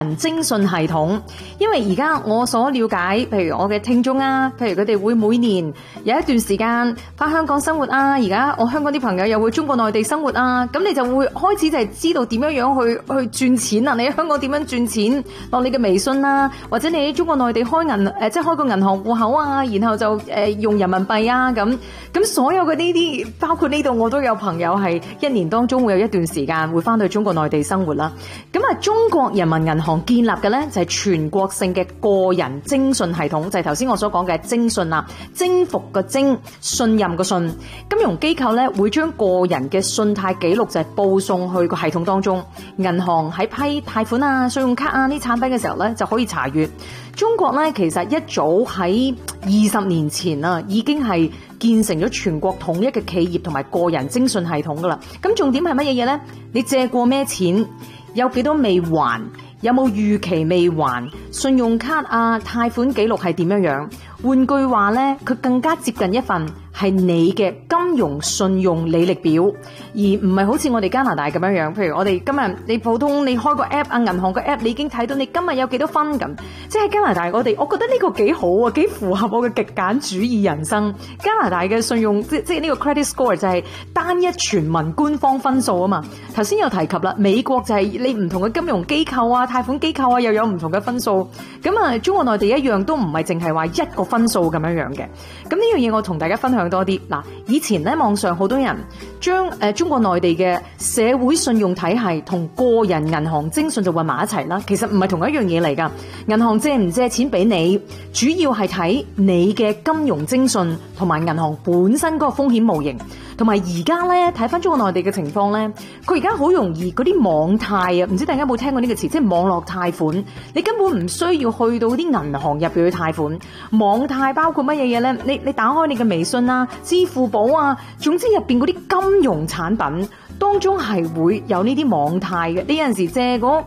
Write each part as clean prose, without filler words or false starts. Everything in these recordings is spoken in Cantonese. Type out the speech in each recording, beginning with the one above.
徵信系統，因為而家我所了解，譬如我嘅聽眾啊，譬如佢哋會每年有一段時間返香港生活啊，而家我香港啲朋友又會中國內地生活啊，咁你就會開始就係知道點樣樣去賺錢啊，你喺香港點樣賺錢落你嘅微信啊，或者你喺中國內地即係開個銀行戶口啊，然後就用人民幣啊咁所有嘅呢啲，包括呢度我都有朋友係一年當中會有一段時間會返到中國內地生活啦。咁啊，中國人民銀行建立嘅咧就係全國性嘅個人徵信系統，就係頭先我所講嘅徵信啦，征服嘅徵，信任嘅信。金融機構咧會將個人嘅信貸記錄就係報送去個系統當中，銀行喺批貸款啊、信用卡啊呢產品嘅時候咧就可以查閱。中國咧其實一早喺20年前啊已經係建成咗全國統一嘅企業同埋個人徵信系統噶啦。咁重點係乜嘢嘢咧？你借過咩錢？有幾多未還？有冇預期未還？信用卡啊、貸款記錄係點樣樣？換句話咧，佢更加接近一份係你嘅金融信用履歷表，而唔係好似我哋加拿大咁樣樣。譬如我哋今日你普通你開個 app 啊，銀行個 app 你已經睇到你今日有幾多分咁。即係加拿大我覺得呢個幾好啊，幾符合我嘅極簡主義人生。加拿大嘅信用即係呢個 credit score 就係單一全民官方分數啊嘛。頭先有提及啦，美國就係你唔同嘅金融機構啊、貸款機構啊又有唔同嘅分數。咁啊，中國內地一樣都唔係淨係話一個分數咁樣樣嘅。咁呢樣嘢我同大家分享多啲。嗱，以前咧網上好多人將中國內地嘅社會信用體系同個人銀行徵信就混埋一齊啦。其實唔係同一樣嘢嚟噶。銀行借唔借錢俾你，主要係睇你嘅金融徵信同埋銀行本身嗰個風險模型。同埋而家咧睇翻中國內地嘅情況咧，佢而家好容易嗰啲網貸啊，唔知大家有冇聽過呢個詞，即係網絡貸款，你根本唔需要去到啲銀行入邊去貸款。網貸包括乜嘢嘢咧？你打開你嘅微信啊、支付寶啊，總之入邊嗰啲金融產品當中係會有呢啲網貸嘅。你有陣時借嗰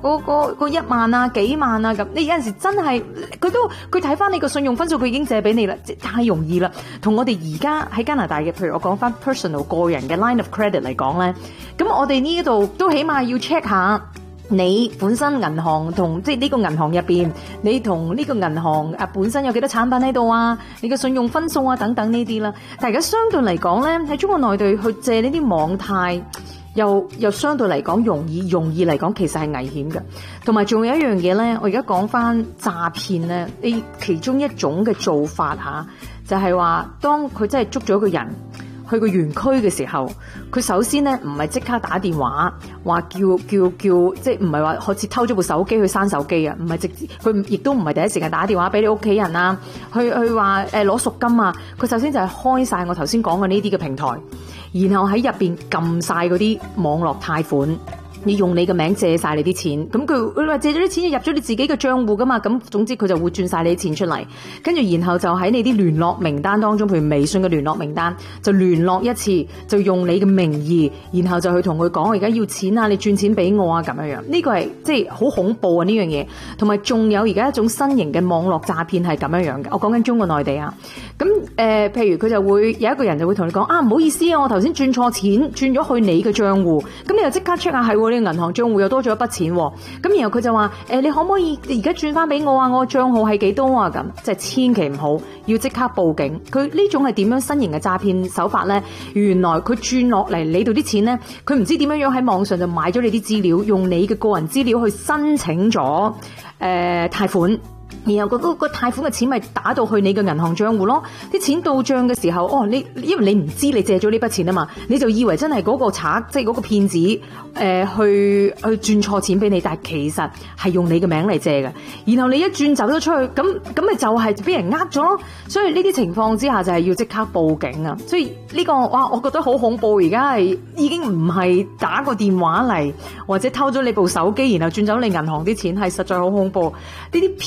1萬啊、幾萬啊咁，你有陣時真係佢睇翻你個信用分數，佢已經借俾你啦，太容易啦。同我哋而家喺加拿大嘅，譬如我講翻 personal 個人嘅 line of credit 嚟講咧，咁我哋呢度都起碼要 check 下你本身銀行同即係呢個銀行入邊，你同呢個銀行本身有幾多產品喺度啊，你嘅信用分數啊等等呢啲啦。但係而家相對嚟講咧，喺中國內地去借呢啲網貸又相對嚟講容易嚟講，其實係危險嘅。同埋仲有一樣嘢咧，我而家講翻詐騙咧，你其中一種嘅做法吓，就係話當佢真係捉咗一個人去個園區嘅時候，佢首先咧唔係即刻打電話話叫，即係唔係話好似偷咗部手機去刪手機啊，唔係直接，佢亦都唔係第一時間打電話俾你屋企人啊，去話攞贖金啊，佢首先就係開晒我頭先講嘅呢啲嘅平台，然後喺入邊撳晒嗰啲網絡貸款。你用你嘅名借晒你啲錢，咁佢話借咗啲錢就入咗你自己嘅賬戶噶嘛，咁總之佢就會轉晒你啲錢出嚟，跟住然後就喺你啲聯絡名單當中，譬如微信嘅聯絡名單，就聯絡一次，就用你嘅名義，然後就去同佢講我而家要錢啊，你轉錢俾我啊咁樣樣，呢個係即係好恐怖啊呢樣嘢，同埋仲有而家一種新型嘅網絡詐騙係咁樣樣嘅，我講緊中國內地啊，咁譬如佢就會有一個人就會同你講啊，唔好意思啊，我頭先轉錯錢，轉咗去你嘅賬戶，咁你又即刻 check 下係喎。銀行賬戶又多咗一筆錢，咁然後佢就話你可唔可以而家轉翻俾我啊？我賬號係幾多啊？咁即係千祈唔好，要即刻報警。佢呢種係點樣新型嘅詐騙手法咧？原來佢轉落嚟你度啲錢咧，佢唔知點樣喺網上就買咗你啲資料，用你嘅個人資料去申請咗貸款。然後個貸款嘅錢咪打到去你嘅銀行賬戶咯，啲錢到賬嘅時候，因為你唔知你借咗呢筆錢啊嘛，你就以為真係嗰個賊，即係嗰個騙子，去轉錯錢俾你，但係其實係用你嘅名嚟借嘅。然後你一轉走咗出去，咁咪就係俾人呃咗咯。所以呢啲情況之下就係要即刻報警啊！所以呢個我覺得好恐怖。而家係已經唔係打個電話嚟，或者偷咗你部手機，然後轉走你銀行啲錢，係實在好恐怖。呢啲騙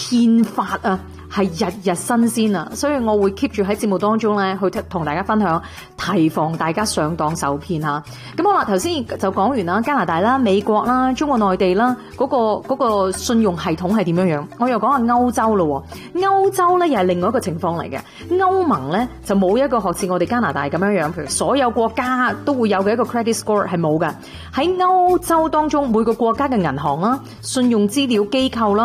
法啊，係日日新鮮啊，所以我會 keep 住喺節目當中咧，去同大家分享，提防大家上當受騙吓。咁好啦，頭先就講完啦，加拿大啦、美國啦、中國內地啦，嗰個信用系統係點樣樣？我又講下歐洲咯。歐洲咧又係另外一個情況嚟嘅。歐盟咧就冇一個學似我哋加拿大咁樣樣，譬如所有國家都會有嘅一個 credit score 係冇㗎。喺歐洲當中，每個國家嘅銀行啦、信用資料機構啦。